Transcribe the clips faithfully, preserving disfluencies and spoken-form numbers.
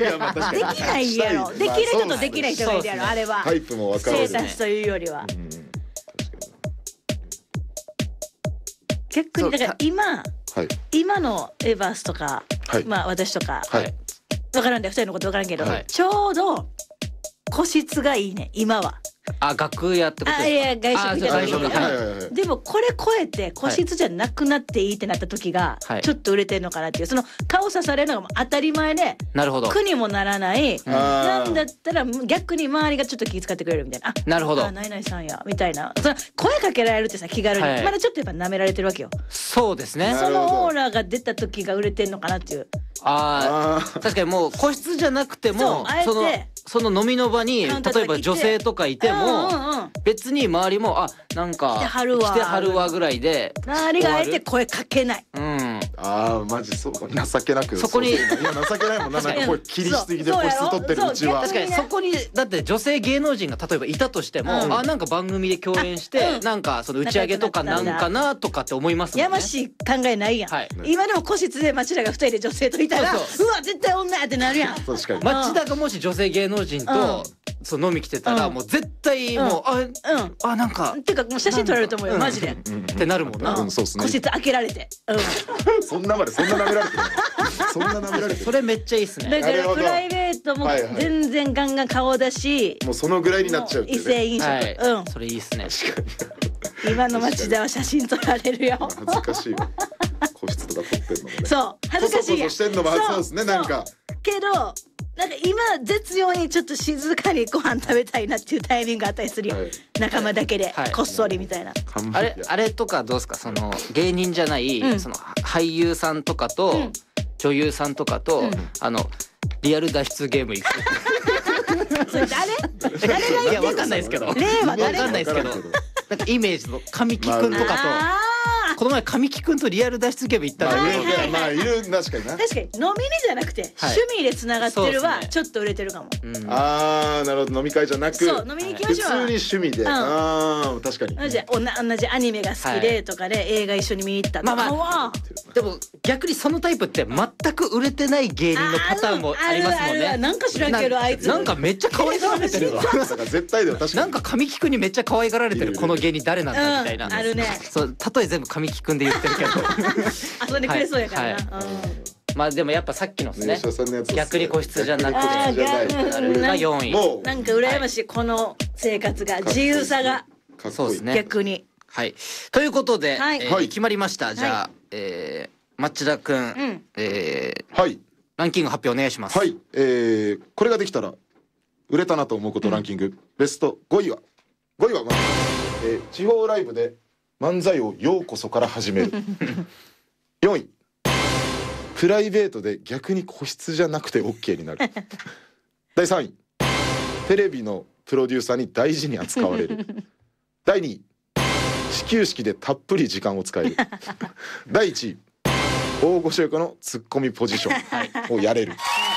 やまあ確かにできないやろ。できる人とできない人がいるやろ、あれは。 タイプも分かるステータスというよりは。 うん、 逆にだから今、 はい、 今のエバースとか、 はい、 まあ私とか、 はい、 分からんでふたりのこと分からんけど、 はい、 ちょうど個室がいいね今は。 あ、楽屋ってことですか。 あ、いや外食みたいな時あ、 でもこれ超えて個室じゃなくなっていいってなった時がちょっと売れてるのかなっていう、その顔刺されるのがもう当たり前で、 なるほど、 苦にもならない、なんだったら逆に周りがちょっと気遣ってくれるみたいな。あ、 なるほど、 あ、ナイナイさんやみたいな、その声かけられるってさ気軽に、はい、まだちょっとやっぱ舐められてるわけよ。 そうですね。 そのオーラが出た時が売れてるのかなっていう。 ああ、確かにもう個室じゃなくても、そのその飲みの場に例えば女性とかいても別に周りもあ、なんか来てはるわ来てはるわぐらいで、 周りがあえて声かけない。 うん。 ああ、マジそう、情けなくそこに、いや情けないもんな、なんかこれ切りしすぎで個室取ってるうちは。 確かにそこにだって女性芸能人が例えばいたとしても、あ、なんか番組で共演してなんかその打ち上げとかなんかなとかって思いますもんね。 やましい考えないやん。今でも個室で町田がふたりで女性といたら、うわ絶対女やってなるやん。 確かに町田がもし女性芸能人とそう飲み来てたらもう絶対もう、あ、うん、あ、なんかっていうかもう写真撮られると思うよマジでってなるもんな。 個室開けられて、 そんなまでそんな舐められてる、そんな舐められてる。 それめっちゃいいっすね。 だからプライベートも全然ガンガン顔だし、 もうそのぐらいになっちゃうっていうね。 異性飲食、うん、 それいいっすね。 今の町田は写真撮られるよ。 恥ずかしいわ。個室とか撮ってんのもね。 そう恥ずかしい。 こそこそしてんのもそうですね、なんか。 けどなんか今絶妙にちょっと静かにご飯食べたいなっていうタイミングがあったりするよ、はい、仲間だけで、はい、こっそりみたいな。 あれあれとかどうですか、その芸人じゃない、うん、その俳優さんとかと、うん、女優さんとかと、うん、あのリアル脱出ゲーム行く。 それ誰？誰が言ってんの？ いやわかんないですけど。 例は誰？ わかんないですけど。なんかイメージの神木くんとかと。この前神木くんとリアル脱出ゲーム行ったら、まあいる、確かにな。 確かに飲みにじゃなくて趣味でつながってるはちょっと売れてるかも。 ああ、なるほど、飲み会じゃなく、 そう飲みに行きましょう。 普通に趣味で、ああ確かに。 同じ同じアニメが好きでとかで映画一緒に見に行ったとか。 まあまあ。でも逆にそのタイプって全く売れてない芸人のパターンもありますもんね。 なんか知らんけどあいつなんかめっちゃ可愛がられてるわ。 絶対だよ、確かに。 なんか神木くんにめっちゃ可愛がられてるこの芸人誰なんだみたいな。 あるね。 そう例え全部神木くんで言ってるけど。 遊んでくれそうやからな。 まあでもやっぱさっきのですね、逆に個室じゃなくてがよんい。 なんか羨ましいこの生活が、自由さが。 そうですね。 逆に。 はい。ということで決まりました。じゃあ町田くん、ランキング発表お願いします。 はい。これができたら売れたなと思うことランキングベストごいはごいはまず地方ライブで漫才をようこそから始める。よんい、プライベートで逆に個室じゃなくて オーケー になる。だいさんい、テレビのプロデューサーに大事に扱われる。だいにい、始球式でたっぷり時間を使える。だいいちい、大御所役のツッコミポジションをやれる。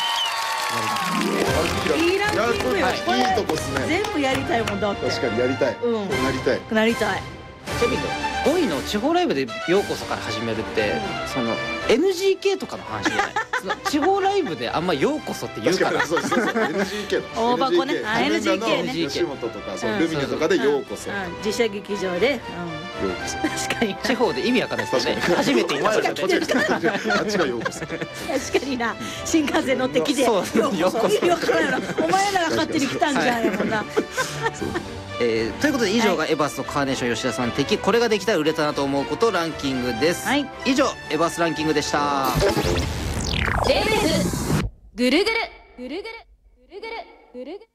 いいランキングよ。 いいとこっすね。 全部やりたいもんだって。 確かにやりたい。なりたい。 なりたい。 ちなみにごいの地方ライブでようこそから始めるって、その エヌジーケー とかの話じゃない。その地方ライブであんまようこそって言うから。 そうそうそう。エヌジーケー の。 大箱ね。エヌジーケー ね。 吉本とかそうルミネとかでようこそ。 自社劇場で。確かに。 地方で意味わかんないですよね。初めて言ったこっちがあっちがようこそ。 確かにな。新幹線乗ってきてようこそ。意味わからんよな。お前らが勝手に来たんじゃんやもんな。 えー、ということで以上がエバースとカーネーション吉田さん的これができたら売れたなと思うことランキングです、はい、以上エバースランキングでした。 レーベルぐるぐるぐるぐるぐるぐるぐるぐる